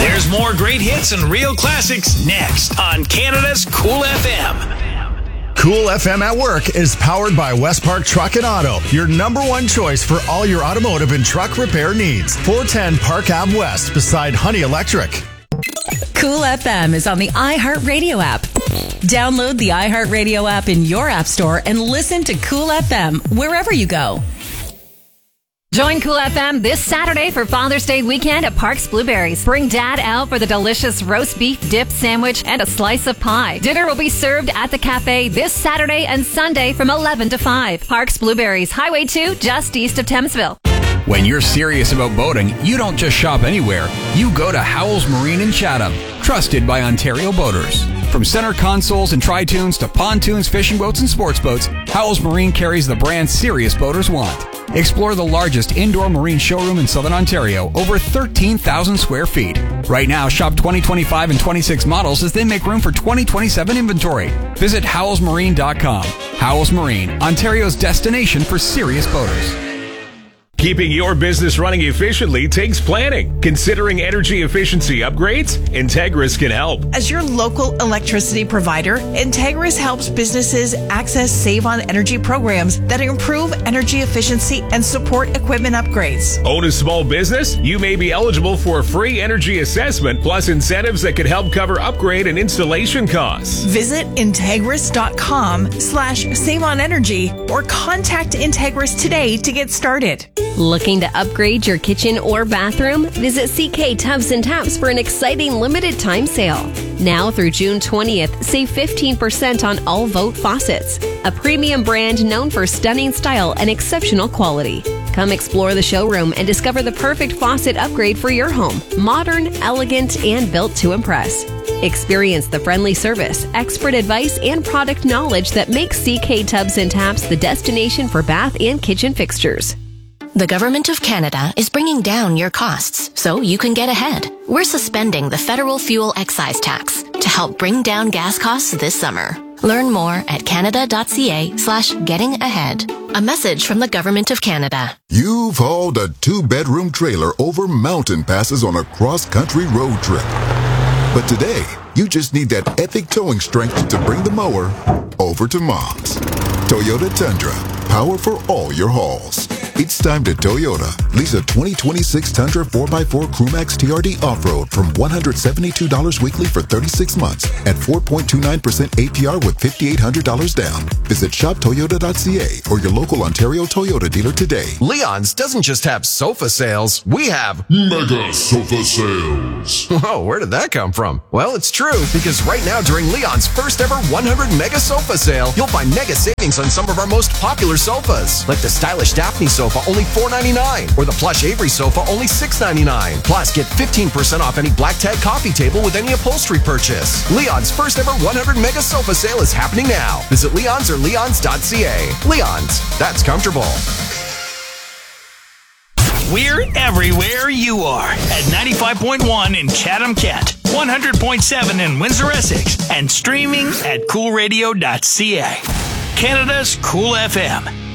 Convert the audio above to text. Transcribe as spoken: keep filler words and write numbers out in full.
There's more great hits and real classics next on Canada's Cool F M. Cool F M at Work is powered by West Park Truck and Auto, your number one choice for all your automotive and truck repair needs. four ten Park Avenue West beside Honey Electric. Cool F M is on the iHeartRadio app. Download the iHeartRadio app in your app store and listen to Cool F M wherever you go. Join Cool F M this Saturday for Father's Day weekend at Parks Blueberries. Bring Dad out for the delicious roast beef dip sandwich and a slice of pie. Dinner will be served at the cafe this Saturday and Sunday from eleven to five. Parks Blueberries, Highway two, just east of Thamesville. When you're serious about boating, you don't just shop anywhere. You go to Howells Marine in Chatham, trusted by Ontario boaters. From center consoles and tri-tunes to pontoons, fishing boats, and sports boats, Howells Marine carries the brand serious boaters want. Explore the largest indoor marine showroom in Southern Ontario, over thirteen thousand square feet. Right now, shop twenty twenty-five and twenty-six models as they make room for twenty twenty-seven inventory. Visit howells marine dot com. Howells Marine, Ontario's destination for serious boaters. Keeping your business running efficiently takes planning. Considering energy efficiency upgrades? Integris can help. As your local electricity provider, Integris helps businesses access Save on Energy programs that improve energy efficiency and support equipment upgrades. Own a small business? You may be eligible for a free energy assessment plus incentives that could help cover upgrade and installation costs. Visit Integris.com slash save on energy or contact Integris today to get started. Looking to upgrade your kitchen or bathroom? Visit C K Tubs and Taps for an exciting limited time sale. Now through June twentieth, save fifteen percent on all Vote faucets, a premium brand known for stunning style and exceptional quality. Come explore the showroom and discover the perfect faucet upgrade for your home. Modern, elegant, and built to impress. Experience the friendly service, expert advice, and product knowledge that makes C K Tubs and Taps the destination for bath and kitchen fixtures. The Government of Canada is bringing down your costs so you can get ahead. We're suspending the federal fuel excise tax to help bring down gas costs this summer. Learn more at canada.ca slash getting ahead. A message from the Government of Canada. You've hauled a two-bedroom trailer over mountain passes on a cross-country road trip. But today, you just need that epic towing strength to bring the mower over to Mom's. Toyota Tundra. Power for all your hauls. It's time to Toyota. Lease a twenty twenty-six Tundra four by four Crewmax T R D Off-Road from one hundred seventy-two dollars weekly for thirty-six months at four point two nine percent A P R with five thousand eight hundred dollars down. Visit shop toyota dot c a or your local Ontario Toyota dealer today. Leon's doesn't just have sofa sales. We have mega sofa sales. Oh, where did that come from? Well, it's true, because right now during Leon's first ever one hundred mega sofa sale, you'll find mega savings on some of our most popular sofas, like the stylish Daphne sofa, only four ninety-nine, or the plush Avery sofa, only six ninety-nine. Plus, get fifteen percent off any black tag coffee table with any upholstery purchase. Leon's first ever one hundred mega sofa sale is happening now. Visit Leon's or leons dot c a. Leon's, that's comfortable. We're everywhere you are at ninety-five point one in Chatham-Kent, one hundred point seven in Windsor-Essex, and streaming at cool radio dot c a. Canada's Cool F M.